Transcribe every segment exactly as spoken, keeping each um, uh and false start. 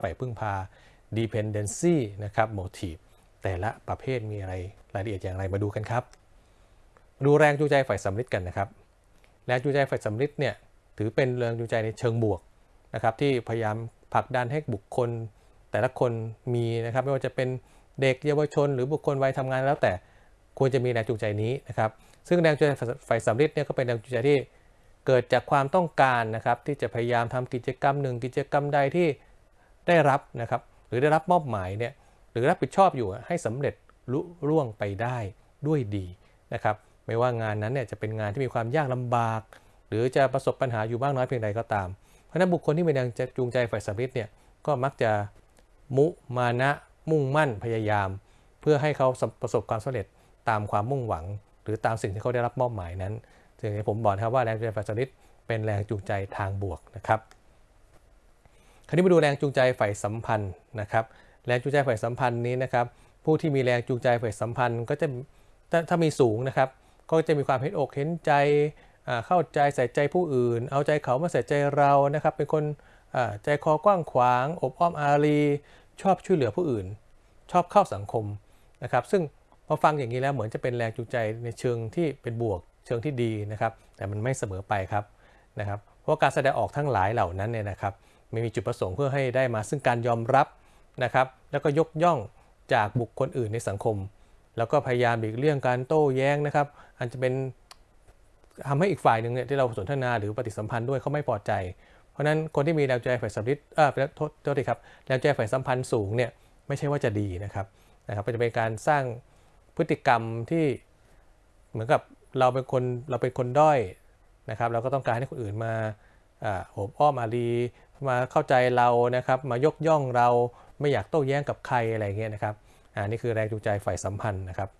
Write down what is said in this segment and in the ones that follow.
ฝ่ายพึ่งพา dependency นะครับ motive แต่ละประเภทมีอะไรรายละเอียดอย่างไรมาดูกันครับดูแรงจูงใจฝ่ายสำลิดกันนะครับแรงจูงใจฝ่ายสำลิดเนี่ยถือเป็นแรงจูงใจในเชิงบวกนะครับที่พยายามผลักดันให้บุคคลแต่ละคนมีนะครับไม่ว่าจะเป็นเด็กเยาวชนหรือบุคคลวัยทำงานแล้วแต่ควรจะมีแรงจูงใจนี้นะครับซึ่งแรงจูงใจฝ่ายสำลิดเนี่ยก็เป็นแรงจูงใจที่เกิดจากความต้องการนะครับที่จะพยายามทำกิจกรรมหนึ่งกิจกรรมใดที่ได้รับนะครับหรือได้รับมอบหมายเนี่ยหรือรับผิดชอบอยู่ให้สำเร็จลุล่วงไปได้ด้วยดีนะครับไม่ว่างานนั้นเนี่ยจะเป็นงานที่มีความยากลำบากหรือจะประสบปัญหาอยู่บ้างน้อยเพียงใดก็ตามเพราะนั้นบุคคลที่มีแรงจูงใจฝ่ายสำลิดเนี่ยก็มักจะมุมานะมุ่งมั่นพยายามเพื่อให้เขาประสบความสำเร็จตามความมุ่งหวังหรือตามสิ่งที่เขาได้รับมอบหมายนั้นถึงผมบอกครับว่าแรงจูงใจฝ่ายสำลิดเป็นแรงจูงใจทางบวกนะครับคราวนี้มาดูแรงจูงใจฝ่ายสัมพันธ์นะครับแรงจูงใจฝ่ายสัมพันธ์นี้นะครับผู้ที่มีแรงจูงใจฝ่ายสัมพันธ์ก็จะถ้ามีสูงนะครับก็จะมีความเห็นอกเห็นใจเข้าใจใส่ใจผู้อื่นเอาใจเขามาใส่ใจเรานะครับเป็นคนใจคอกว้างขวางอบอ้อมอารีชอบช่วยเหลือผู้อื่นชอบเข้าสังคมนะครับซึ่งพอฟังอย่างนี้แล้วเหมือนจะเป็นแรงจูงใจในเชิงที่เป็นบวกเชิงที่ดีนะครับแต่มันไม่เสมอไปครับนะครับเพราะการแสดงออกทั้งหลายเหล่านั้นเนี่ยนะครับไม่มีจุดประสงค์เพื่อให้ได้มาซึ่งการยอมรับนะครับแล้วก็ยกย่องจากบุคคลอื่นในสังคมแล้วก็พยายามหลีกเลี่ยงการโต้แย้งนะครับอาจจะเป็นทำให้อีกฝ่ายหนึ่งเนี่ยที่เราสนทนาหรือปฏิสัมพันธ์ด้วยเขาไม่พอใจเพราะนั้นคนที่มีแรงจูงใจฝ่ายสัมพันธ์เออโทษโทษทีครับแรงจูงใจฝ่ายสัมพันธ์สูงเนี่ยไม่ใช่ว่าจะดีนะครับนะครับจะเป็นการสร้างพฤติกรรมที่เหมือนกับเราเป็นคนเราเป็นคนด้อยนะครับเราก็ต้องการให้คนอื่นมาโอบอ้อมอารีมาเข้าใจเรานะครับมายกย่องเราไม่อยากโต้แย้งกับใครอะไรเงี้ยนะครับอ่านี่คือแรงจูงใจฝ่ายสัมพันธ์นะครับ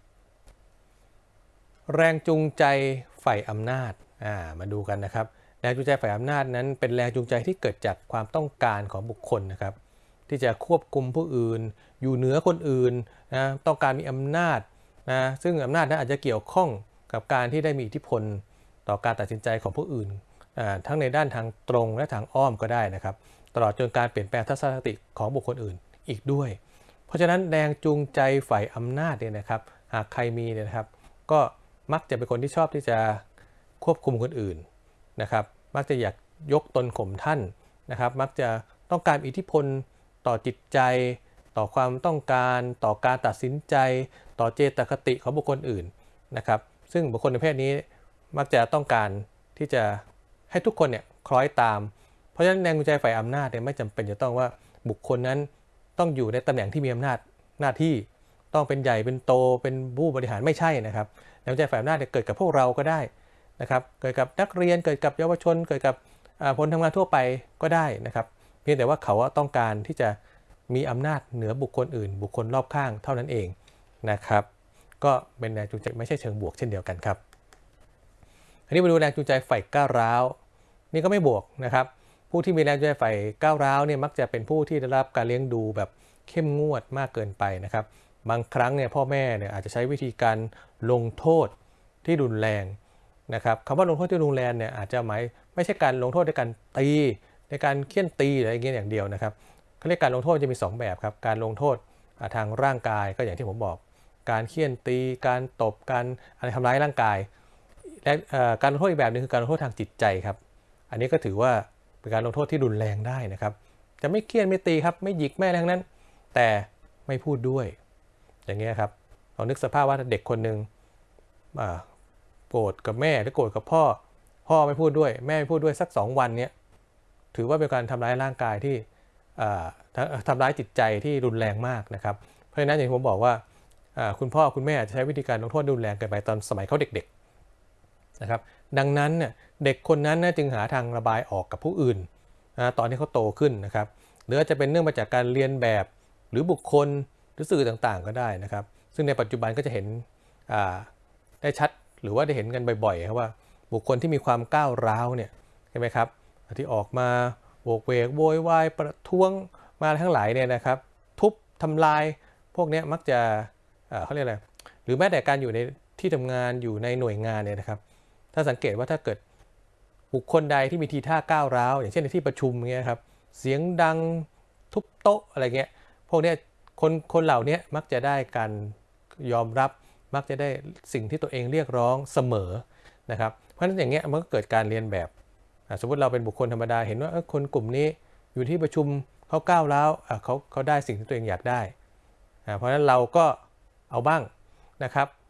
แรงจูงใจฝ่ายอำนาจอ่ามาดูกันนะครับแรงจูงใจฝ่ายอำนาจนั้นเป็นแรงจูงใจที่เกิดจากความต้องการของบุคคลนะครับที่จะควบคุมผู้อื่นอยู่เหนือคนอื่นนะต้องการมีอำนาจนะซึ่งอำนาจนั้นอาจจะเกี่ยวข้องกับการที่ได้มีอิทธิพลต่อการตัดสินใจของผู้อื่นทั้งในด้านทางตรงและทางอ้อมก็ได้นะครับตลอดจนการเปลี่ยนแปลงทัศนคติของบุคคลอื่นอีกด้วยเพราะฉะนั้นแรงจูงใจฝ่ายอำนาจเนี่ยนะครับหากใครมีเนี่ยนะครับก็มักจะเป็นคนที่ชอบที่จะควบคุมคนอื่นนะครับมักจะอยากยกตนข่มท่านนะครับมักจะต้องการอิทธิพลต่อจิตใจต่อความต้องการต่อการตัดสินใจต่อเจตคติของบุคคลอื่นนะครับซึ่งบุคคลในเพศนี้มักจะต้องการที่จะให้ทุกคนเนี่ยคล้อยตามเพราะฉะนั้นแรงจูงใจฝ่ายอำนาจเนี่ยไม่จำเป็นจะต้องว่าบุคคลนั้นต้องอยู่ในตำแหน่งที่มีอำนาจหน้าที่ต้องเป็นใหญ่เป็นโตเป็นผู้บริหารไม่ใช่นะครับแรงจูงใจฝ่ายอำนาจเนี่ยเกิดกับพวกเราก็ได้นะครับเกิดกับนักเรียนเกิดกับเยาวชนเกิดกับคนทำงานทั่วไปก็ได้นะครับเพียงแต่ว่าเขาต้องการที่จะมีอำนาจเหนือบุคคลอื่นบุคคลรอบข้างเท่านั้นเองนะครับก็เป็นแรงจูงใจไม่ใช่เชิงบวกเช่นเดียวกันครับอันนี้มาดูแรงจูงใจฝ่ายก้าวร้าวนี่ก็ไม่บวกนะครับผู้ที่มีแรงจูงใจฝ่ายก้าวร้าวเนี่ยมักจะเป็นผู้ที่ได้รับการเลี้ยงดูแบบเข้มงวดมากเกินไปนะครับบางครั้งเนี่ยพ่อแม่เนี่ยอาจจะใช้วิธีการลงโทษที่รุนแรงนะครับคำว่าลงโทษที่รุนแรงเนี่ยอาจจะหมายไม่ใช่การลงโทษในการตีในการเฆี่ยนตีอะไรอย่างเงี้ยอย่างเดียวนะครับเขาเรียกการลงโทษจะมีสองแบบครับการลงโทษทางร่างกายก็อย่างที่ผมบอกการเฆี่ยนตีการตบการอะไรทำร้ายร่างกายและการลงโทษอีกแบบนึงคือการลงโทษทางจิตใจครับอันนี้ก็ถือว่าเป็นการลงโทษที่รุนแรงได้นะครับจะไม่เฆี่ยนไม่ตีครับไม่หยิกไม่อะไรทั้งนั้นแต่ไม่พูดด้วยอย่างเงี้ยครับลองนึกสภาพว่าเด็กคนหนึ่งโกรธกับแม่หรือโกรธกับพ่อพ่อไม่พูดด้วยแม่ไม่พูดด้วยสักสองวันเนี้ยถือว่าเป็นการทำร้ายร่างกายที่ทำร้ายจิตใจที่รุนแรงมากนะครับเพราะฉะนั้นอย่างที่ผมบอกว่าคุณพ่อคุณแม่จะใช้วิธีการลงโทษรุนแรงเกินไปตอนสมัยเขาเด็กๆนะครับดังนั้นเนี่ยเด็กคนนั้นจึงหาทางระบายออกกับผู้อื่นนะตอนที่เขาโตขึ้นนะครับหรือจะเป็นเนื่องมาจากการเรียนแบบหรือบุคคลหรือสื่อต่างๆก็ได้นะครับซึ่งในปัจจุบันก็จะเห็นได้ชัดหรือว่าได้เห็นกันบ่อยๆครับว่าบุคคลที่มีความก้าวร้าวเนี่ยใช่ไหมครับที่ออกมาโวกเวกโวยวายประท้วงมาทั้งหลายเนี่ยนะครับทุบทำลายพวกนี้มักจะเขาเรียกอะไรหรือแม้แต่การอยู่ในที่ทำงานอยู่ในหน่วยงานเนี่ยนะครับถ้าสังเกตว่าถ้าเกิดบุคคลใดที่มีทีท่าก้าวร้าวอย่างเช่นในที่ประชุมเงี้ยครับเสียงดังทุบโต๊ะอะไรเงี้ยพวกเนี้ยคนคนเหล่านี้มักจะได้การยอมรับมักจะได้สิ่งที่ตัวเองเรียกร้องเสมอนะครับเพราะฉะนั้นอย่างเงี้ยมันก็เกิดการเรียนแบบสมมติเราเป็นบุคคลธรรมดาเห็นว่าคนกลุ่มนี้อยู่ที่ประชุมเขาก้าวร้าวเขาเขาได้สิ่งที่ตัวเองอยากได้เพราะฉะนั้นเราก็เอาบ้างนะครับ